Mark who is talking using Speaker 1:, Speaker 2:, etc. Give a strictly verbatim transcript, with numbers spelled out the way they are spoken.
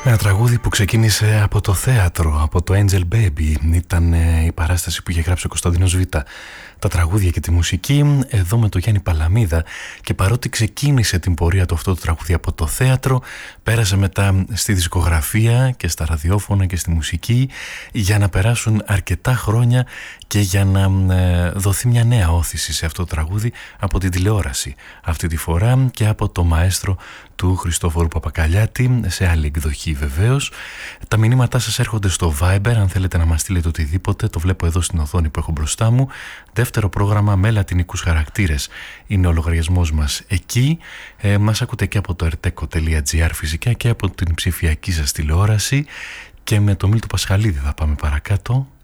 Speaker 1: Ένα τραγούδι που ξεκίνησε από το θέατρο, από το Angel Baby. Ήταν η παράσταση που είχε γράψει ο Κωνσταντίνος Β. Τα τραγούδια και τη μουσική εδώ με το Γιάννη Παλαμίδα, και παρότι ξεκίνησε την πορεία του αυτό το τραγούδι από το θέατρο, πέρασε μετά στη δισκογραφία και στα ραδιόφωνα και στη μουσική, για να περάσουν αρκετά χρόνια και για να ε, δοθεί μια νέα όθηση σε αυτό το τραγούδι από την τηλεόραση αυτή τη φορά και από το μαέστρο του Χριστόφορου Παπακαλιάτη, σε άλλη εκδοχή βεβαίως. Τα μηνύματά σας έρχονται στο Viber, αν θέλετε να μας στείλετε οτιδήποτε, το βλέπω εδώ στην οθόνη που έχω μπροστά μου. Δεύτερο πρόγραμμα με λατινικούς χαρακτήρες είναι ο λογαριασμός μας εκεί. Ε, μας ακούτε και από το ερτέκο τελεία τζι άρ φυσικά και από την ψηφιακή σας τηλεόραση, και με το Μίλτο Πασχαλίδη θα πάμε παρακάτω.